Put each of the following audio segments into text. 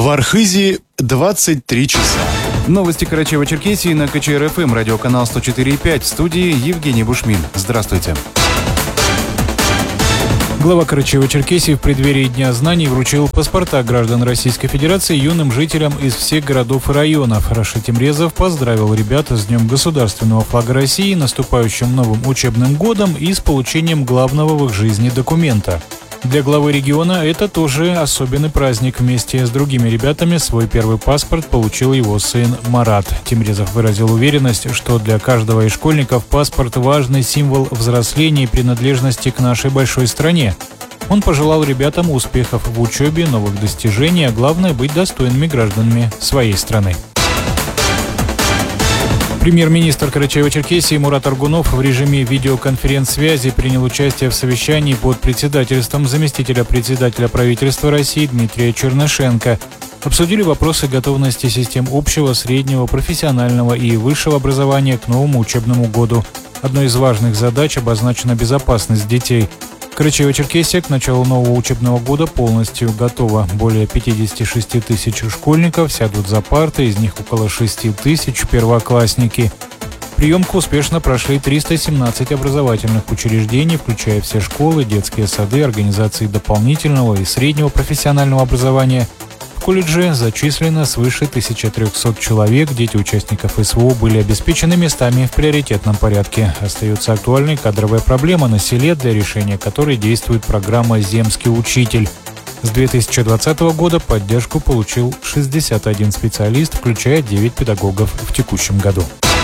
В Архизе 23 часа. Новости Карачаево-Черкесии на КЧР-ФМ, радиоканал 104,5. В студии Евгений Бушмин. Здравствуйте. Глава Карачаево-Черкесии в преддверии Дня знаний вручил паспорта граждан Российской Федерации юным жителям из всех городов и районов. Рашид Темрезов поздравил ребят с Днем государственного флага России, наступающим новым учебным годом и с получением главного в их жизни документа. Для главы региона это тоже особенный праздник. Вместе с другими ребятами свой первый паспорт получил его сын Марат. Темрезов выразил уверенность, что для каждого из школьников паспорт – важный символ взросления и принадлежности к нашей большой стране. Он пожелал ребятам успехов в учебе, новых достижений, а главное – быть достойными гражданами своей страны. Премьер-министр Карачаево-Черкесии Мурат Аргунов в режиме видеоконференц-связи принял участие в совещании под председательством заместителя председателя правительства России Дмитрия Чернышенко. Обсудили вопросы готовности систем общего, среднего, профессионального и высшего образования к новому учебному году. Одной из важных задач обозначена безопасность детей. Карачаево-Черкесия к началу нового учебного года полностью готова. Более 56 тысяч школьников сядут за парты, из них около 6 тысяч первоклассники. Приемку успешно прошли 317 образовательных учреждений, включая все школы, детские сады, организации дополнительного и среднего профессионального образования. В колледже зачислено свыше 1300 человек. Дети участников СВО были обеспечены местами в приоритетном порядке. Остается актуальной кадровая проблема на селе, для решения которой действует программа «Земский учитель». С 2020 года поддержку получил 61 специалист, включая 9 педагогов в текущем году.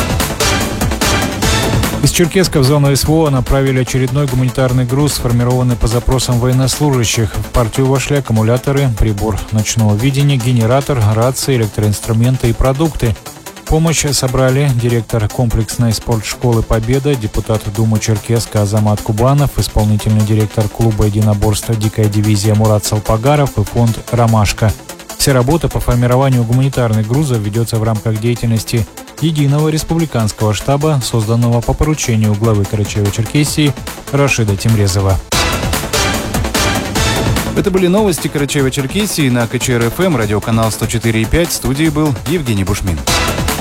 Из Черкесска в зону СВО направили очередной гуманитарный груз, сформированный по запросам военнослужащих. В партию вошли аккумуляторы, прибор ночного видения, генератор, рации, электроинструменты и продукты. Помощь собрали директор комплексной спортшколы «Победа», депутат Думы Черкесска Азамат Кубанов, исполнительный директор клуба единоборства «Дикая дивизия» Мурат Салпагаров и фонд «Ромашка». Вся работа по формированию гуманитарных грузов ведется в рамках деятельности единого республиканского штаба, созданного по поручению главы Карачаево-Черкесии Рашида Темрезова. Это были новости Карачаево-Черкесии на КЧР-ФМ, радиоканал 104,5. В студии был Евгений Бушмин.